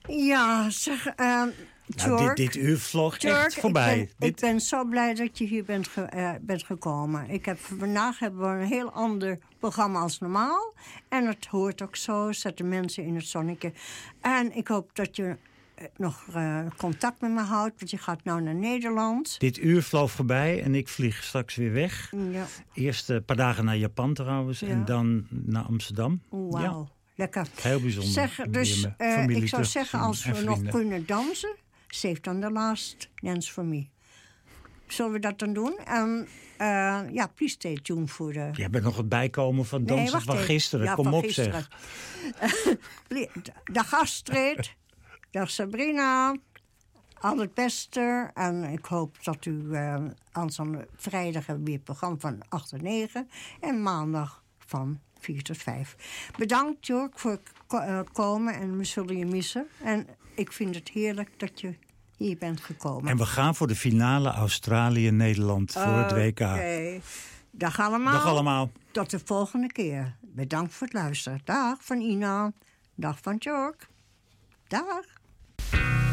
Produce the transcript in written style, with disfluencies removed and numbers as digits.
Ja, zeg, Nou, dit uur vloog echt voorbij. Ik ben zo blij dat je hier bent gekomen. Vandaag hebben we een heel ander programma als normaal. En het hoort ook zo, zetten mensen in het zonnetje. En ik hoop dat je nog contact met me houdt, want je gaat nou naar Nederland. Dit uur vloog voorbij en ik vlieg straks weer weg. Ja. Eerst een paar dagen naar Japan trouwens en dan naar Amsterdam. Wauw. Ja. Lekker. Heel bijzonder. Zeg, dus ik zou zeggen, als we nog kunnen dansen, save dan the last dance for me. Zullen we dat dan doen? En please stay tuned voor de... Jij bent nog het bijkomen van dansen van gisteren. Ja, kom van op gisteren. Zeg. Dag Astrid. Dag Sabrina. Al het beste. En ik hoop dat u aanstaande vrijdag hebben we weer het programma van 8 tot 9. En maandag van 4 tot 5. Bedankt, Jörg, voor het komen. En we zullen je missen. En ik vind het heerlijk dat je hier bent gekomen. En we gaan voor de finale Australië-Nederland voor het WK. Oké. Dag allemaal. Dag allemaal. Tot de volgende keer. Bedankt voor het luisteren. Dag van Ina. Dag van Jörg. Dag.